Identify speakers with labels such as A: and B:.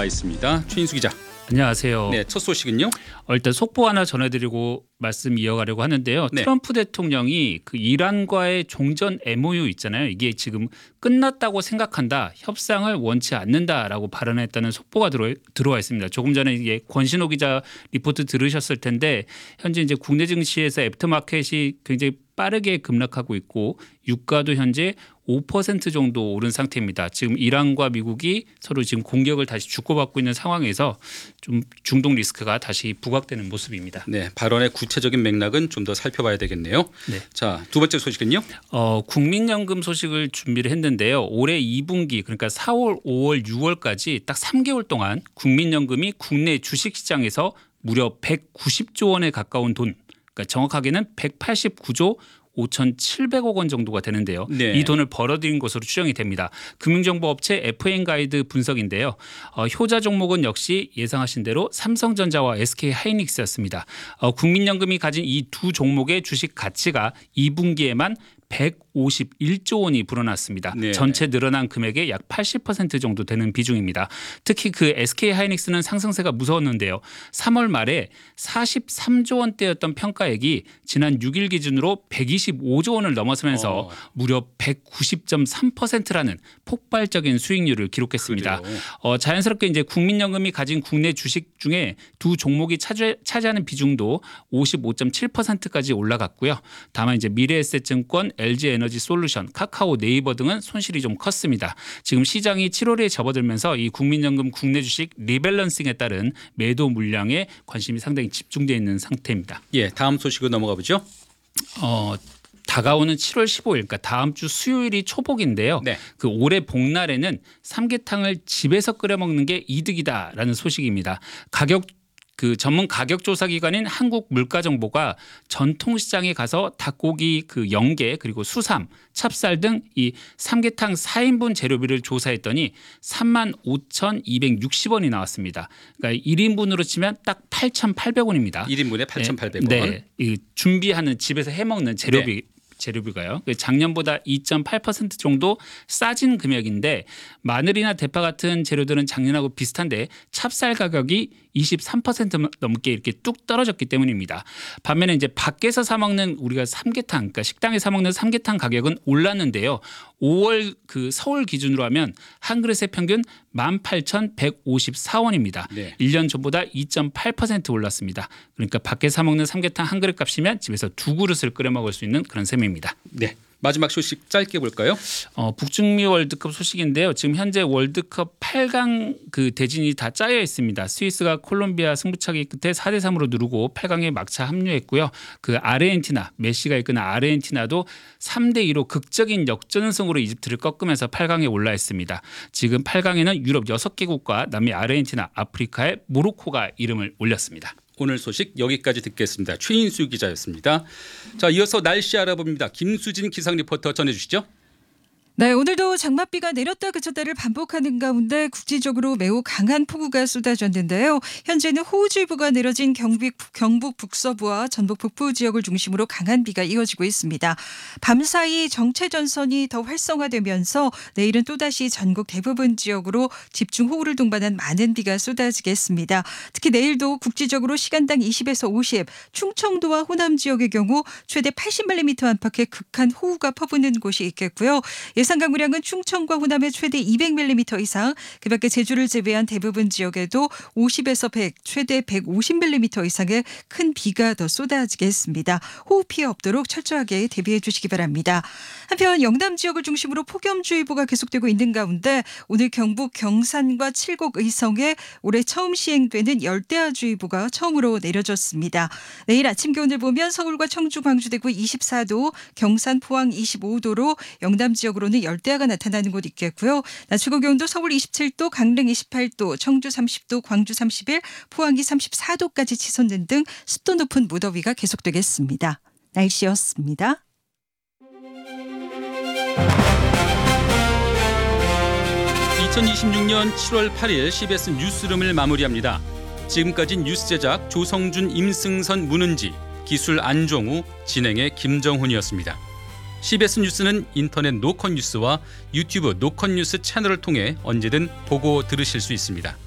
A: 나와 있습니다. 최인수 기자.
B: 안녕하세요.
A: 네, 첫 소식은요?
B: 일단 속보 하나 전해드리고 말씀 이어가려고 하는데요.
A: 네.
B: 트럼프 대통령이 그 이란과의 종전 MOU 있잖아요. 이게 지금 끝났다고 생각한다, 협상을 원치 않는다라고 발언했다는 속보가 들어와 있습니다. 조금 전에 이게 권신호 기자 리포트 들으셨을 텐데 현재 이제 국내 증시에서 애프터마켓이 굉장히 빠르게 급락하고 있고 유가도 현재 5% 정도 오른 상태입니다. 지금 이란과 미국이 서로 지금 공격을 다시 주고받고 있는 상황에서 좀 중동 리스크가 다시 부각되는 모습입니다.
A: 네, 발언의 구체적인 맥락은 좀 더 살펴봐야 되겠네요.
B: 네.
A: 자, 두 번째 소식은요?
B: 국민연금 소식을 준비를 했는데요. 올해 2분기 그러니까 4월, 5월, 6월까지 딱 3개월 동안 국민연금이 국내 주식시장에서 무려 190조 원에 가까운 돈, 그러니까 정확하게는 189조 5,700억 원 정도가 되는데요.
A: 네.
B: 이 돈을 벌어들인 것으로 추정이 됩니다. 금융정보업체 FN가이드 분석인데요. 효자 종목은 역시 예상하신 대로 삼성전자와 SK하이닉스였습니다. 국민연금이 가진 이 두 종목의 주식 가치가 2분기에만 151조 원이 불어났습니다.
A: 네.
B: 전체 늘어난 금액의 약 80% 정도 되는 비중입니다. 특히 그 SK하이닉스는 상승세가 무서웠는데요. 3월 말에 43조 원대였던 평가액이 지난 6일 기준으로 125조 원을 넘어서면서 무려 190.3%라는 폭발적인 수익률을 기록했습니다. 자연스럽게 이제 국민연금이 가진 국내 주식 중에 두 종목이 차지하는 비중도 55.7%까지 올라갔고요. 다만 이제 미래에셋증권, LG에너지솔루션, 카카오, 네이버 등은 손실이 좀 컸습니다. 지금 시장이 7월에 접어들면서 이 국민연금 국내 주식 리밸런싱에 따른 매도 물량에 관심이 상당히 집중되어 있는 상태입니다.
A: 예, 다음 소식으로 넘어가 보죠.
B: 다가오는 7월 15일, 그러니까 다음 주 수요일이 초복인데요.
A: 네.
B: 그 올해 복날에는 삼계탕을 집에서 끓여 먹는 게 이득이다라는 소식입니다. 그 전문 가격 조사 기관인 한국물가정보가 전통시장에 가서 닭고기 그 영계 그리고 수삼, 찹쌀 등 이 삼계탕 4인분 재료비를 조사했더니 35,260원이 나왔습니다. 그러니까 1인분으로 치면 딱 8,800원입니다.
A: 1인분에 8,800원.
B: 네. 이 준비하는 집에서 해먹는 재료비.
A: 네.
B: 재료비가요. 작년보다 2.8% 정도 싸진 금액인데 마늘이나 대파 같은 재료들은 작년하고 비슷한데 찹쌀 가격이 23% 넘게 이렇게 뚝 떨어졌기 때문입니다. 반면에 이제 밖에서 사 먹는 우리가 삼계탕, 그러니까 식당에 사 먹는 삼계탕 가격은 올랐는데요. 5월 그 서울 기준으로 하면 한 그릇의 평균 18,154원입니다.
A: 네.
B: 1년 전보다 2.8% 올랐습니다. 그러니까 밖에 사 먹는 삼계탕 한 그릇 값이면 집에서 두 그릇을 끓여 먹을 수 있는 그런 셈입니다.
A: 네. 마지막 소식 짧게 볼까요?
B: 북중미 월드컵 소식인데요. 지금 현재 월드컵 8강 그 대진이 다 짜여 있습니다. 스위스가 콜롬비아 승부차기 끝에 4대3으로 누르고 8강에 막차 합류했고요. 그 아르헨티나, 메시가 이끄는 아르헨티나도 3대2로 극적인 역전승으로 이집트를 꺾으면서 8강에 올라있습니다. 지금 8강에는 유럽 6개국과 남미 아르헨티나, 아프리카의 모로코가 이름을 올렸습니다.
A: 오늘 소식 여기까지 듣겠습니다. 최인수 기자였습니다. 자, 이어서 날씨 알아봅니다. 김수진 기상 리포터 전해주시죠.
C: 네, 오늘도 장맛비가 내렸다 그쳤다를 반복하는 가운데 국지적으로 매우 강한 폭우가 쏟아졌는데요. 현재는 호우주의보가 내려진 경북 북서부와 전북 북부 지역을 중심으로 강한 비가 이어지고 있습니다. 밤사이 정체전선이 더 활성화되면서 내일은 또다시 전국 대부분 지역으로 집중호우를 동반한 많은 비가 쏟아지겠습니다. 특히 내일도 국지적으로 시간당 20에서 50, 충청도와 호남 지역의 경우 최대 80mm 안팎의 극한 호우가 퍼부는 곳이 있겠고요. 예상 강우량은 충청과 호남에 최대 200mm 이상, 그밖에 제주를 제외한 대부분 지역에도 50에서 100, 최대 150mm 이상의 큰 비가 더 쏟아지겠습니다. 호우 피해 없도록 철저하게 대비해 주시기 바랍니다. 한편 영남 지역을 중심으로 폭염주의보가 계속되고 있는 가운데 오늘 경북 경산과 칠곡 의성에 올해 처음 시행되는 열대야주의보가 처음으로 내려졌습니다. 내일 아침 기온을 보면 서울과 청주, 광주, 대구 24도, 경산, 포항 25도로 영남 지역으로는 열대야가 나타나는 곳 있겠고요. 낮 최고 기온도 서울 27도, 강릉 28도, 청주 30도, 광주 31, 포항이 34도까지 치솟는 등 습도 높은 무더위가 계속되겠습니다. 날씨였습니다.
A: (2026년 7월 8일) CBS 뉴스룸을 마무리합니다. 지금까지 뉴스 제작 조성준, 임승선, 문은지, 기술 안종우, 진행의 김정훈이었습니다. CBS 뉴스는 인터넷 노컷뉴스와 유튜브 노컷뉴스 채널을 통해 언제든 보고 들으실 수 있습니다.